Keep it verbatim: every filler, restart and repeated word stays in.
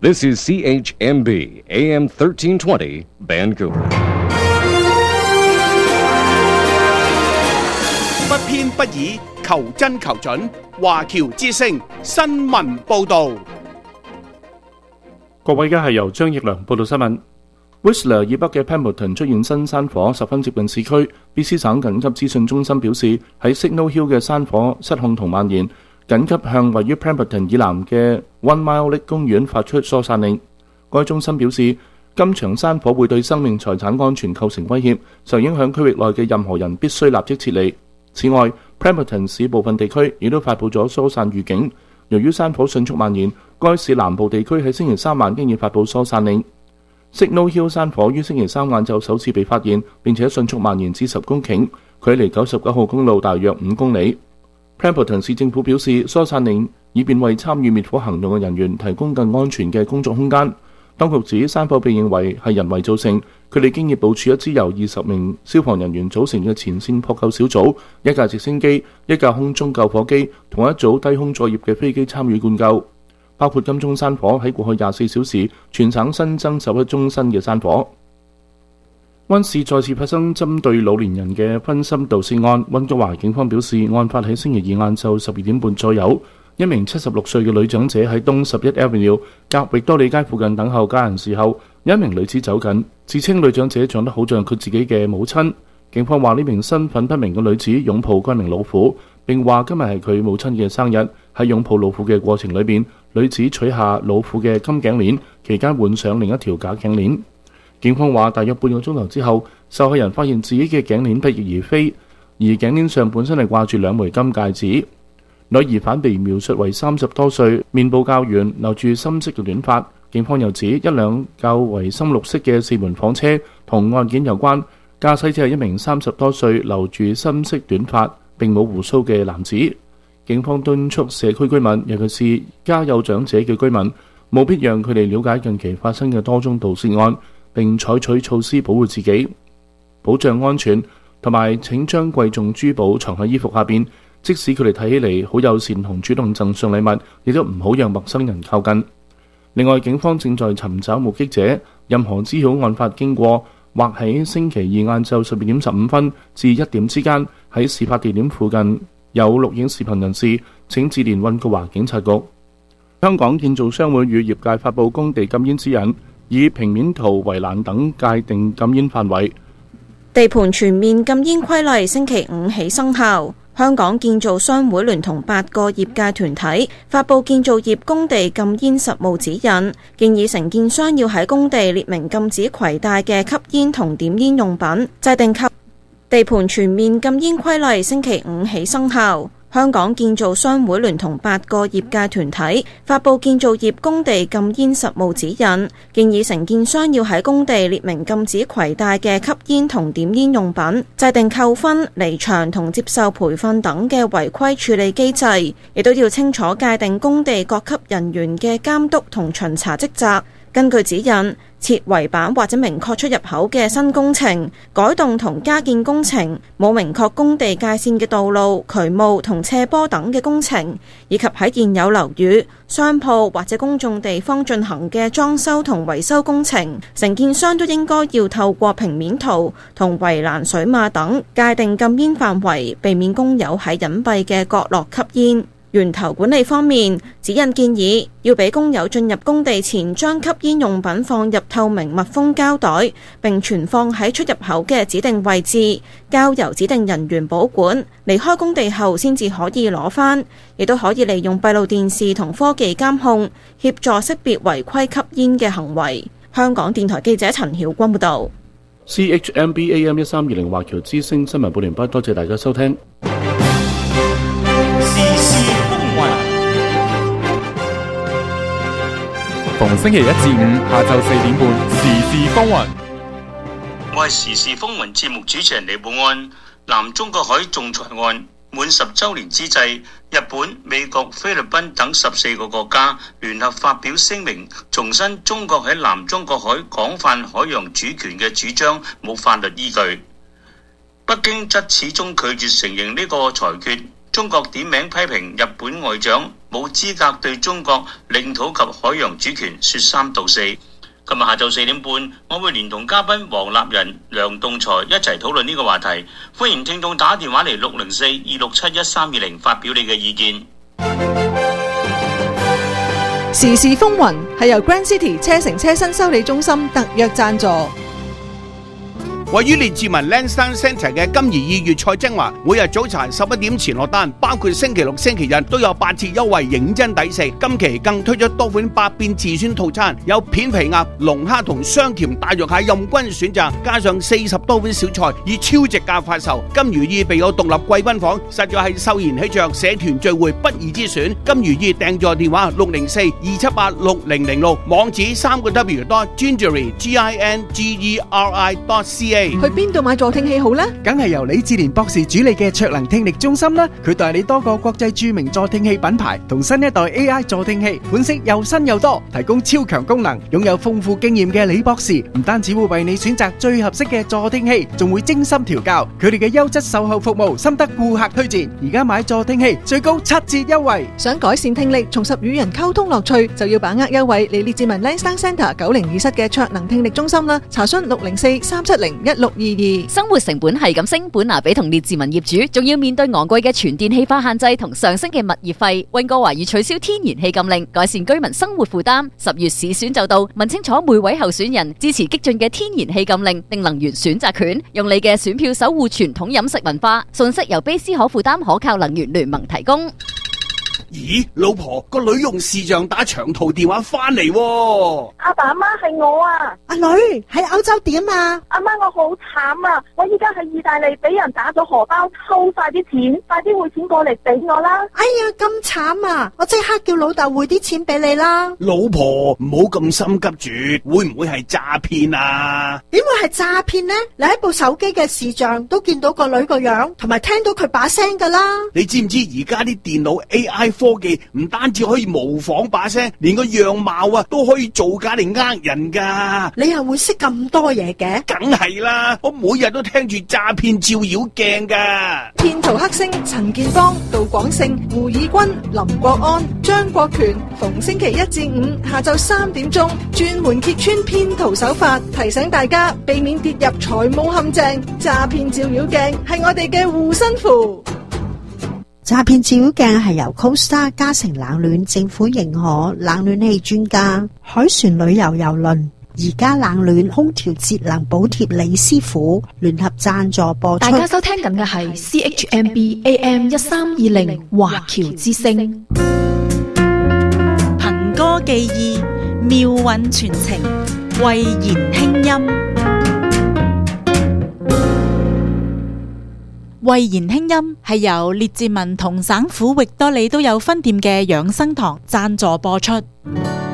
This is C H M B A M thirteen twenty Vancouver。 不偏不倚，求真求準。華僑之聲新聞報導。 各位，而家係由張奕良報道新聞。Whistler 以北嘅 Pemberton 出現新山火，十分接近市區。B C 省緊急資訊中心表示，喺 Signal Hill 嘅山火失控同蔓延，緊急向位於 Pemberton 以南嘅 One Mile Lake 公園發出疏散令。該中心表示，今場山火會對生命財產安全構成威脅，受影響區域內嘅任何人必須立即撤離。此外 Pemberton 市部分地區亦都發布咗疏散預警。由於山火迅速蔓延，該市南部地區喺星期三晚經已發布疏散令。Signal Hill 山火於星期三晏晝首次被發現，並且迅速蔓延至十公頃，距離九十九號公路大約五公里。Pemberton 市政府表示，疏散令以便為參與滅火行動嘅人員提供更安全嘅工作空間。當局指山火被認為係人為造成，佢哋經已部署一支由二十名消防人員組成嘅前線撲救小組，一架直升機、一架空中救火機同一組低空作業嘅飛機參與灌救。包括金鐘山火喺過去廿四小時，全省新增十一宗新嘅山火。溫市再次發生針對老年人嘅分心盜竊案。溫哥華警方表示，案發喺星期二晏晝十二點半左右。一名七十六歲嘅女長者喺東十一 Avenue 格域多利街附近等候家人時候，有一名女子走近，自稱女長者長得好像佢自己嘅母親。警方話呢名身份不明嘅女子擁抱該名老婦，並話今日係佢母親嘅生日。喺擁抱老婦嘅過程裏邊，女子取下老婦嘅金頸鏈，期間換上另一條假頸鏈。警方話大約半個鐘頭之後，受害人發現自己嘅頸鏈不翼而飛，而頸鏈上本身係掛住兩枚金戒指。女疑犯被描述為三十多歲，面部較圓，留住深色嘅短髮。警方又指一輛較為深綠色嘅四門房車同案件有關，駕駛者係一名三十多歲，留住深色短髮並冇鬍鬚嘅男子。警方敦促社區居民，尤其是家有長者嘅居民，務必讓佢哋了解近期發生嘅多宗盜竊案，並採取措施保護自己、保障安全，同埋請將貴重珠寶藏喺衣服下邊。即使佢哋睇起嚟好友善同主動贈送禮物，亦都唔好讓陌生人靠近。另外，警方正在尋找目擊者，任何知曉案發經過或喺星期二晏晝十二點十五分至一點之間喺事發地點附近有錄影視頻人士，請致電溫哥華警察局。香港建造商會與業界發布工地禁煙指引，以平面圖、圍欄等界定禁煙範圍。 地盤全面禁煙規例星期五起生效。香港建造商會聯同八個業界團體發布建造業工地禁煙實務指引，建議承建商要喺工地列明禁止攜帶嘅吸煙同點煙用品，制定及地盤全面禁煙規例星期五起生效。香港建造商會聯同八個業界團體發布建造業工地禁煙實務指引，建議承建商要喺工地列明禁止攜帶嘅吸煙同點煙用品，制定扣分、離場同接受培訓等嘅違規處理機制，亦都要清楚界定工地各級人員嘅監督同巡查職責。根據指引，設圍板或者明確出入口嘅新工程、改動同加建工程、冇明確工地界線嘅道路、渠務同斜坡等嘅工程，以及喺現有樓宇、商鋪或者公眾地方進行嘅裝修同維修工程，承建商都應該要透過平面圖同圍欄水馬等界定禁煙範圍，避免工友喺隱蔽嘅角落吸煙。源頭管理方面，指引建議要俾工友進入工地前將吸煙用品放入透明密封膠袋，並存放喺出入口嘅指定位置，交由指定人員保管。離開工地後先至可以攞返，亦都可以利用閉路電視同科技監控，協助識別違規吸煙嘅行為。香港電台記者陳曉君報導。 C H M B A M 一三二零華僑之聲新聞報完畢，多謝大家收聽。 逢星期一至五下晝四點半，時事風雲。 我係時事風雲節目主持人李寶安。南中國海仲裁案滿十週年之際，日本、美國、菲律賓等十四個國家聯合發表聲明，重申中國喺南中國海廣泛海洋主權嘅主張冇法律依據。北京則始終拒絕承認呢個裁決。中國點名批評日本外長冇資格對中國領土及海洋主權說三道四。今日下晝四點半，我會連同嘉賓黃立仁、梁棟才一齊討論呢個話題。歡迎聽眾打電話嚟六零四二六七一三二零發表你嘅意見。 時事風雲係由 Grand City 車城車身修理中心特約贊助。 位於列治文 Lansdowne Centre 嘅金怡意粵菜精華，每日早茶十一點前落單，包括星期六、星期日都有八折優惠，認真抵食。今期更推出多款百變自選套餐，有片皮鴨、龍蝦同雙甜大肉蟹任君選擇，加上四十多款小菜，以超值價發售。金如意備有獨立貴賓房，實在係秀賢喜鵲社團聚會不二之選。金如意訂座電話六零四二七八六零零六，網址三個 W dot gingery G I N G E R I dot C A。 去邊度買助聽器好呢？ 梗係由李志蓮博士主理嘅卓能聽力中心啦。佢代理多個國際著名助聽器品牌同新一代 A I 助聽器，款式又新又多，提供超強功能。擁有豐富經驗嘅李博士唔單止會為你選擇最合適嘅助聽器，仲會精心調教。佢哋嘅優質售後服務深得顧客推薦。而家買助聽器最高七折優惠。 想改善聽力，重拾與人溝通樂趣，就要把握優惠嚟列治文 Lansdowne Centre 九零二室嘅卓能聽力中心啦。查詢六零四三七零一六二二。 生活成本係咁升，本拿比同列治文業主仲要面對昂貴嘅全電氣化限制同上升嘅物業費。溫哥華已取消天然氣禁令，改善居民生活負擔。十月市選就到，問清楚每位候選人支持激進嘅天然氣禁令定能源選擇權，用你嘅選票守護傳統飲食文化。信息由卑斯可負擔可靠能源聯盟提供。 咦，老婆，個女用視像打長途電話翻嚟喎。 阿爸阿媽係我啊。 阿女喺歐洲點啊？ 阿媽，我好慘啊！我依家喺意大利俾人打咗荷包，偷晒啲錢，快啲匯錢過嚟俾我啦！ 哎呀，咁慘啊！我即刻叫老豆匯啲錢俾你啦。 老婆，唔好咁心急住，會唔會係詐騙啊？ 點會係詐騙呢？你喺部手機嘅視像都見到個女個樣，同埋聽到佢把聲噶啦。 你知唔知而家啲電腦 A I 科技唔單止可以模仿把聲，連個樣貌啊都可以造假嚟呃人噶。 你又會識咁多嘢嘅？ 梗係啦，我每日都聽住詐騙照妖鏡噶。 騙徒黑星陳建邦、杜廣勝、胡以軍、林國安、張國權，逢星期一至五下晝三點鐘，專門揭穿騙徒手法，提醒大家避免跌入財務陷阱。詐騙照妖鏡係我哋嘅護身符。 詐騙照妖鏡係由 Costa 嘉誠冷暖政府認可冷暖氣專家海船旅遊郵輪而家冷暖空調節能補貼李師傅聯合贊助播出。 大家收聽緊嘅係 C H M B A M 一三二零華僑之聲， 憑歌寄意，妙韻傳情，慧言輕音。慧言輕音係由列治文同省府域多利都有分店嘅養生堂贊助播出。